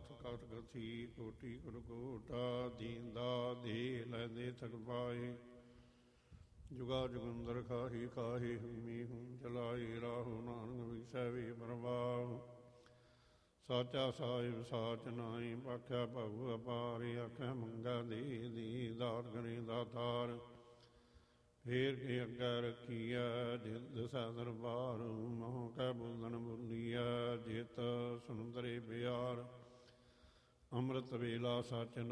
ਕਾਠ ਕਾਠ ਗਥੀ ਕੋਟੀ ਕੁਰਕੋਟਾ ਦੀਂਦਾ ਦੇ ਲੈਂਦੇ ਥਕ ਪਾਏ ਜੁਗਾ ਜੁਗੰਦਰ ਖਾਹੀ ਖਾਹੀ ਹੂਮੀ ਹੂੰ ਚਲਾਈ ਰਾਹੂ ਨਾਨਕ ਵਿਸੈ ਵੇ ਪ੍ਰਵਾਹ ਸਾਚਾ ਸਾਹਿਬ ਸਾਚ ਨਾਈ ਆਖਿਆ ਭਗੁ ਅਪਾਰ ਆਖਿਆ ਮੰਗਾ ਦੇ ਦੀ ਦਾਤ ਗਣੇ ਦਾਤਾਰ ਫੇਰ ਕੇ ਅੱਗੇ ਰੱਖੀਐ ਜਿਤ ਦਸੈ ਦਰਬਾਰ ਮੋਹ ਕੈ ਬੋਲਣ ਬੋਲੀਐ ਜਿਤ ਸੁੰਦਰੇ ਬਿਆਰ ਅੰਮ੍ਰਿਤ ਵੇਲਾ ਸਚ